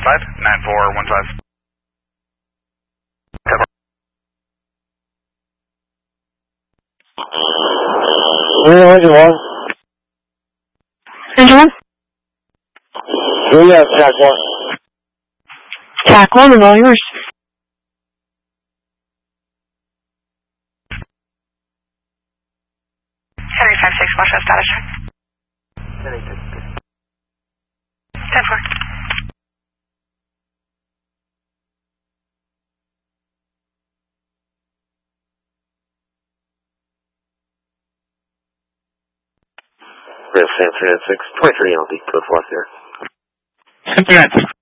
9415. Engine 1. Engine 1? Juliet, TAC 1. TAC 1 and all yours. 756, watch that status check. 10-4. Red Sam 396, 23 LD, code 4 there. 396.